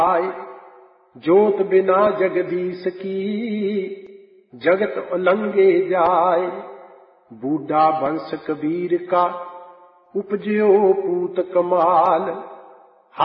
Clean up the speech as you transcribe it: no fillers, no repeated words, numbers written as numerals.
जोत बिना जगदीश की जगत उलंघे जाए। बूढ़ा बंश कबीर का उपजयो पूत कमाल।